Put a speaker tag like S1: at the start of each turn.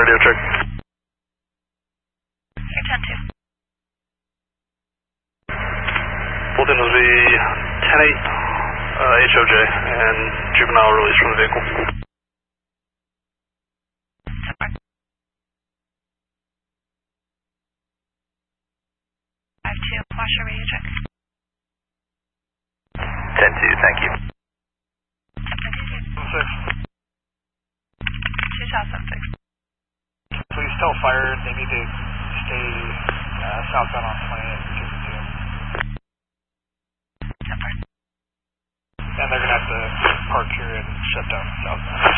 S1: radio check.
S2: You're 10-2.
S1: Fulton will be 10-8, HOJ, and juvenile release from the vehicle.
S2: 5-2, flash your radio check.
S3: 10-2, thank you.
S2: 6. 2006.
S4: Please tell fire they need to stay southbound on 28
S2: 10-4.
S4: and they're going to have to park here and shut down southbound.